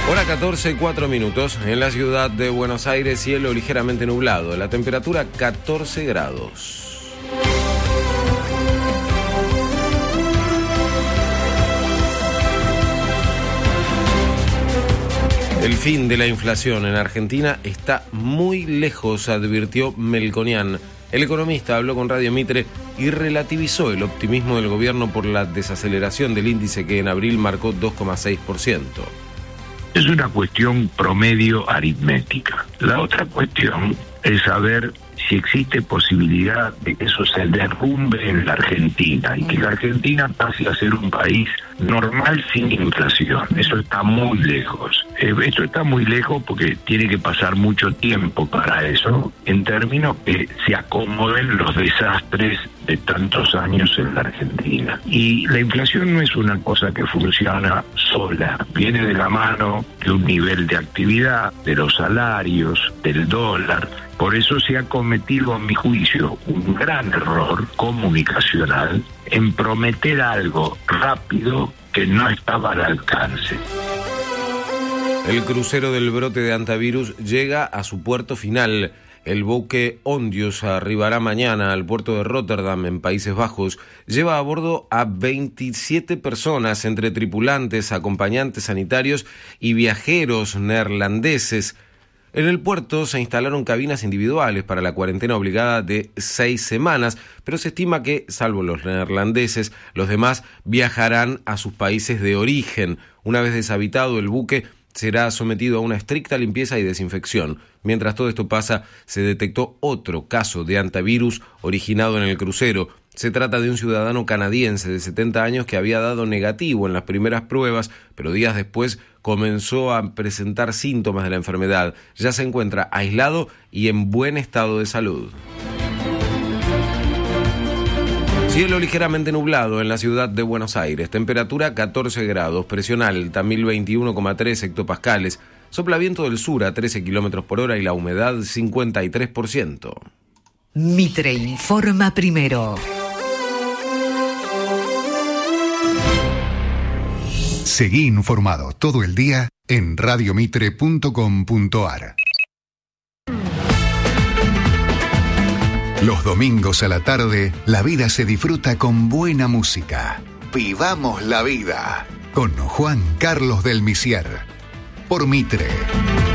Hora 14, 4 minutos. En la ciudad de Buenos Aires, cielo ligeramente nublado. La temperatura 14 grados. El fin de la inflación en Argentina está muy lejos, advirtió Melconian. El economista habló con Radio Mitre y relativizó el optimismo del gobierno por la desaceleración del índice que en abril marcó 2,6%. Es una cuestión promedio aritmética. La otra cuestión es saber si existe posibilidad de que eso se derrumbe en la Argentina y que la Argentina pase a ser un país normal sin inflación. Eso está muy lejos. Esto está muy lejos porque tiene que pasar mucho tiempo para eso, en términos que se acomoden los desastres de tantos años en la Argentina. Y la inflación no es una cosa que funciona sola, viene de la mano de un nivel de actividad, de los salarios, del dólar. Por eso se ha cometido, a mi juicio, un gran error comunicacional en prometer algo rápido que no estaba al alcance. El crucero del brote de antivirus llega a su puerto final. El buque Ondios arribará mañana al puerto de Rotterdam, en Países Bajos. Lleva a bordo a 27 personas, entre tripulantes, acompañantes sanitarios y viajeros neerlandeses. En el puerto se instalaron cabinas individuales para la cuarentena obligada de 6 semanas, pero se estima que, salvo los neerlandeses, los demás viajarán a sus países de origen. Una vez deshabitado el buque, será sometido a una estricta limpieza y desinfección. Mientras todo esto pasa, se detectó otro caso de antivirus originado en el crucero. Se trata de un ciudadano canadiense de 70 años que había dado negativo en las primeras pruebas, pero días después comenzó a presentar síntomas de la enfermedad. Ya se encuentra aislado y en buen estado de salud. Cielo ligeramente nublado en la ciudad de Buenos Aires. Temperatura 14 grados. Presión alta 1021,3 hectopascales. Sopla viento del sur a 13 kilómetros por hora y la humedad 53%. Mitre informa primero. Seguí informado todo el día en radiomitre.com.ar. Los domingos a la tarde, la vida se disfruta con buena música. Vivamos la vida con Juan Carlos del Misier. Por Mitre.